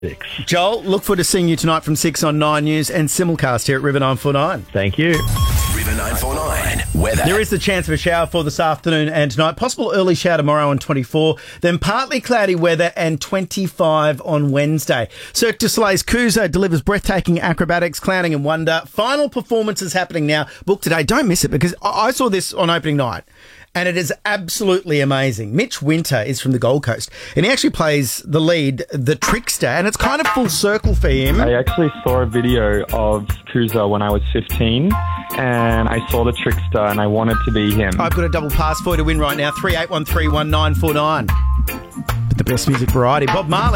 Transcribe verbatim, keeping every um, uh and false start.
Six. Joel, look forward to seeing you tonight from six on Nine News and simulcast here at River nine four nine. Thank you. River nine four nine weather. There is the chance of a shower for this afternoon and tonight. Possible early shower tomorrow on twenty-four. Then partly cloudy weather and twenty-five on Wednesday. Cirque du Soleil's Kuzo delivers breathtaking acrobatics, clowning and wonder. Final performances happening now. Book today. Don't miss it because I I saw this on opening night. And it is absolutely amazing. Mitch Winter is from the Gold Coast, and he actually plays the lead, the Trickster, and it's kind of full circle for him. I actually saw a video of Kuzo when I was fifteen, and I saw the Trickster, and I wanted to be him. I've got a double pass for you to win right now, three eight one three one nine four nine. But the best music variety, Bob Marley.